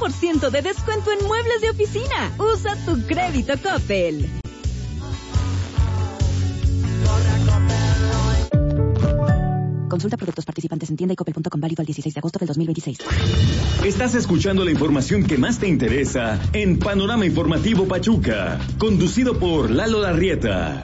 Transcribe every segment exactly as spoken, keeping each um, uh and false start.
por ciento de descuento en muebles de oficina. Usa tu crédito Coppel. Consulta productos participantes en tienda y coppel punto com, válido al dieciséis de agosto del dos mil veintiséis. Estás escuchando la información que más te interesa en Panorama Informativo Pachuca, conducido por Lalo Larrieta.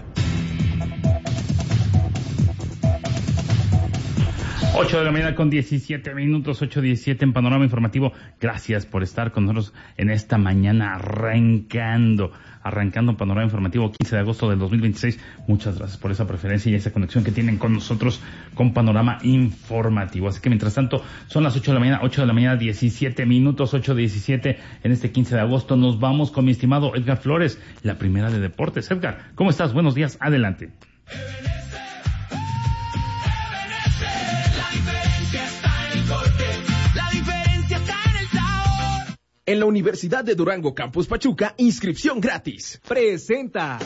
ocho de la mañana con diecisiete minutos, ocho diecisiete en Panorama Informativo. Gracias por estar con nosotros en esta mañana arrancando, arrancando Panorama Informativo quince de agosto del dos mil veintiséis. Muchas gracias por esa preferencia y esa conexión que tienen con nosotros con Panorama Informativo. Así que mientras tanto, son las ocho de la mañana, ocho de la mañana, diecisiete minutos, ocho diecisiete en este quince de agosto. Nos vamos con mi estimado Edgar Flores, la primera de deportes. Edgar, ¿cómo estás? Buenos días, adelante. En la Universidad de Durango Campus Pachuca, inscripción gratis. Presenta.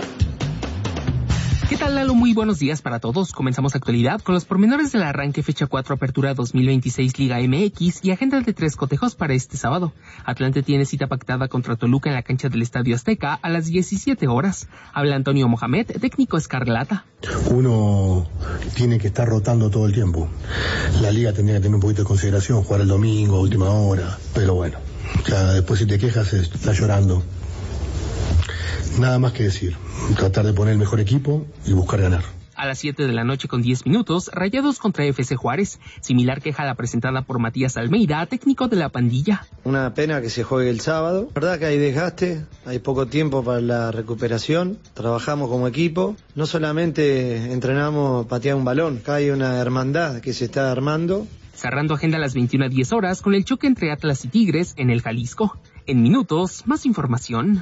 ¿Qué tal, Lalo? Muy buenos días para todos. Comenzamos actualidad con los pormenores del arranque fecha cuatro Apertura dos mil veintiséis Liga M X y agenda de tres cotejos para este sábado. Atlante tiene cita pactada contra Toluca en la cancha del Estadio Azteca a las diecisiete horas. Habla Antonio Mohamed, técnico escarlata. Uno tiene que estar rotando todo el tiempo. La liga tendría que tener un poquito de consideración, jugar el domingo, a última hora, pero bueno. Ya después si te quejas estás llorando. Nada más que decir, tratar de poner el mejor equipo y buscar ganar. A las siete de la noche con diez minutos, Rayados contra F C Juárez. Similar queja a la presentada por Matías Almeida, técnico de la pandilla. Una pena que se juegue el sábado. La verdad que hay desgaste, hay poco tiempo para la recuperación. Trabajamos como equipo. No solamente entrenamos patear un balón, acá hay una hermandad que se está armando. Cerrando agenda a las veintiuna diez horas con el choque entre Atlas y Tigres en el Jalisco. En minutos, más información.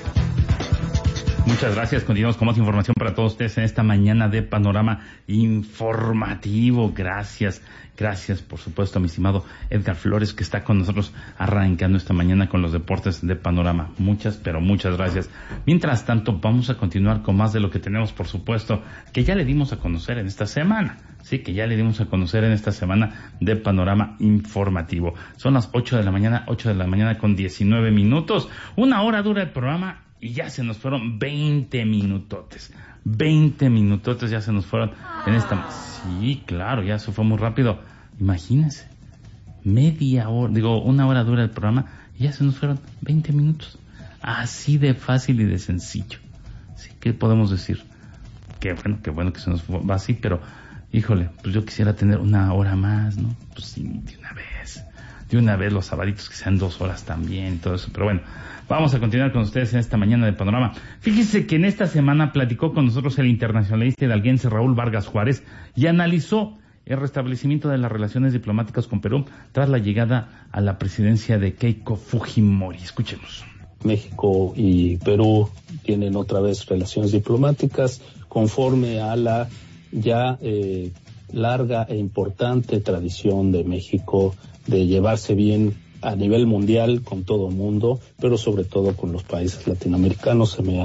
Muchas gracias. Continuamos con más información para todos ustedes en esta mañana de Panorama Informativo. Gracias, gracias por supuesto a mi estimado Edgar Flores, que está con nosotros arrancando esta mañana con los deportes de Panorama. Muchas, pero muchas gracias. Mientras tanto, vamos a continuar con más de lo que tenemos, por supuesto, que ya le dimos a conocer en esta semana. Sí, que ya le dimos a conocer en esta semana de Panorama Informativo. Son las ocho de la mañana, ocho de la mañana con diecinueve minutos. Una hora dura el programa y ya se nos fueron veinte minutotes. veinte minutotes ya se nos fueron en esta... Sí, claro, ya se fue muy rápido. Imagínense, media hora, digo, una hora dura el programa y ya se nos fueron veinte minutos. Así de fácil y de sencillo. Sí, ¿qué podemos decir? Qué bueno, qué bueno que se nos va así, pero... Híjole, pues yo quisiera tener una hora más, ¿no? Pues sí, de una vez. De una vez los sabaditos que sean dos horas también y todo eso. Pero bueno, vamos a continuar con ustedes en esta mañana de Panorama. Fíjense que en esta semana platicó con nosotros el internacionalista hidalguense Raúl Vargas Juárez y analizó el restablecimiento de las relaciones diplomáticas con Perú tras la llegada a la presidencia de Keiko Fujimori. Escuchemos. México y Perú tienen otra vez relaciones diplomáticas conforme a la ya eh, larga e importante tradición de México de llevarse bien a nivel mundial con todo el mundo, pero sobre todo con los países latinoamericanos. Se me